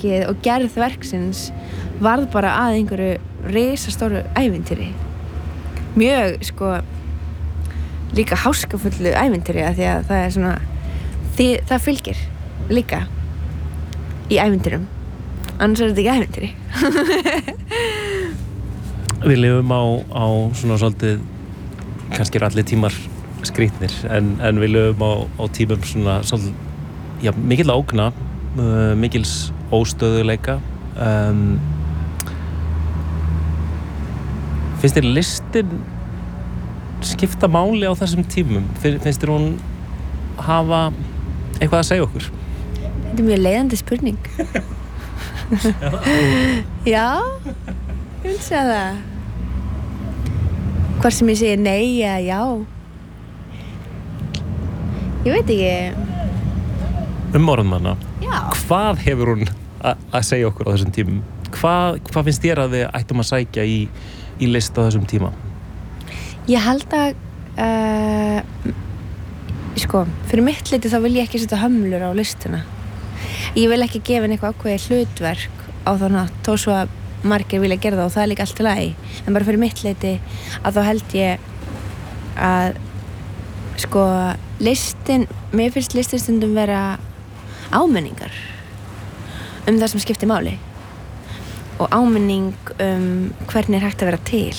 verkið og gerð verksins varð bara að einhverju risastóru ævintýri. Mjög, sko, líka háskafullu ævintýri af því að það svona, það fylgir líka í ævintýrum. Annars þetta ekki ævintýri. Við lifum á svona svolítið, kannski allir tímar skrýtnir, en við lifum á tímum svona svolítið, já, mikil ógna, mikils óstöðuleika. Finnst þér listin skipta máli á þessum tímum? Finnst þér hún hafa eitthvað að segja okkur? Þetta mjög leiðandi spurning. Já, ég vil segja það. Hvort sem ég segi nei eða já. Ég veit ekki. Orðmanna. Já. Hvað hefur hún að segja okkur á þessum tímum? Hvað finnst þér að við ættum að sækja í list á þessum tíma? Ég held að sko, fyrir mitt leyti þá vil ég ekki setja hömlur á listina. Ég vil ekki gefa henni eitthvað ákveðið hlutverk á þannig þó svo að margir vilja gera það og það er líka allt í lagi. En bara fyrir mitt leyti að þá held ég að sko, mér finnst listin stundum vera áminningar það sem skiptir máli og áminning hvernig er hægt að vera til.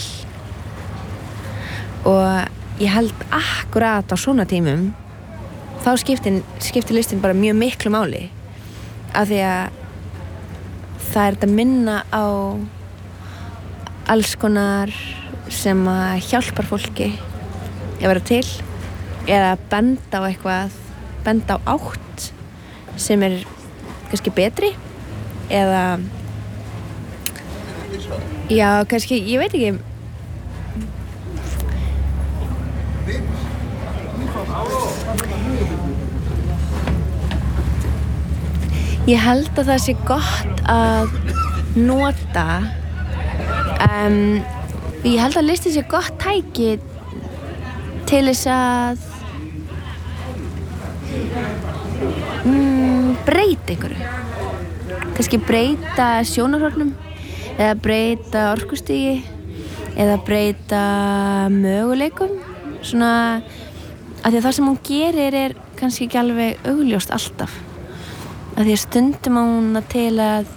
Og ég held akkurat á svona tímum þá skiptir listin bara mjög miklu máli af því að það er þetta minna á alls konar sem að hjálpar fólki að vera til eða benda á eitthvað, benda á átt sem er kannski betri eða já, kannski, ég veit ekki. Ég held að það sé gott að nota ég held að listin sé gott tæki til þess að breyta einhverju. Kannski breyta sjónarhornum eða breyta orkustigi eða breyta möguleikum svona af því að það sem hún gerir er kannski ekki alveg augljóst alltaf af því að stundum á hún til að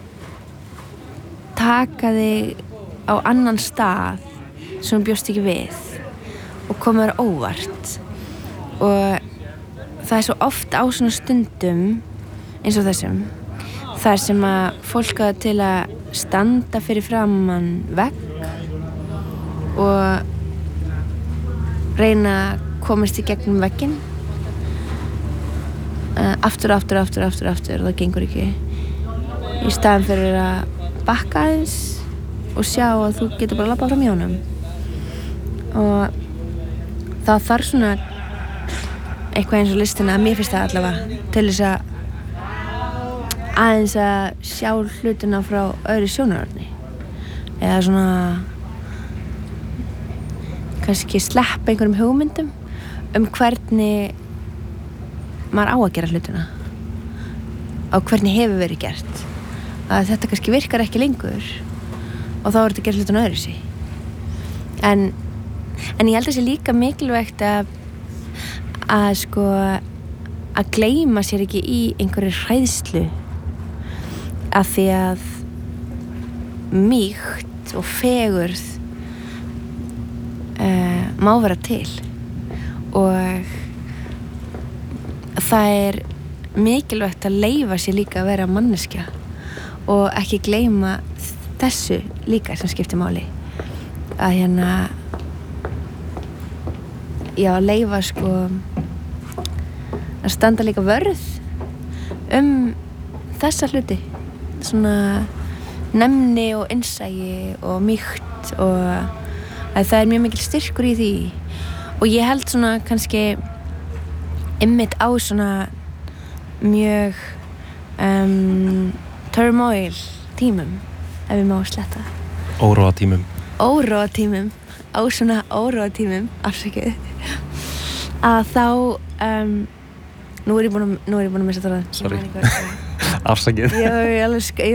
taka þig á annan stað sem hún bjóst ekki við og koma þér óvart og það er svo oft á svona stundum eins og þessum þar sem að fólk á til að standa fyrir framan vegg og reyna að komast í gegnum vegginn aftur og það gengur ekki í staðan fyrir að bakka aðeins og sjá að þú getur bara að labba fram hjá honum og það þarf svona eitthvað eins og listina að mér finnst það allavega til þess að aðeins að sjá hlutina frá öðru sjónarhorni eða svona kannski sleppa einhverjum hugmyndum hvernig maður á að gera hlutina og hvernig hefur verið gert að þetta kannski virkar ekki lengur og þá er þetta að gera hlutina öðruvísi en ég held að sé líka mikilvægt að sko að gleyma sér ekki í einhverju hræðslu af því að mýkt og fegurð má vera til og það er mikilvægt að leyfa sér líka að vera manneskja og ekki gleyma þessu líka sem skiptir máli að já, leyfa sko að standa líka vörð þessa hluti svona næmni og innsæi og mýkt og að það er mjög mikil styrkur í því og ég held svona kannski einmitt á svona mjög turmoil tímum ef við má sletta Óróa tímum á svona óróa tímum afsakið að þá nú er ég búin að missa það sorry afsakið ég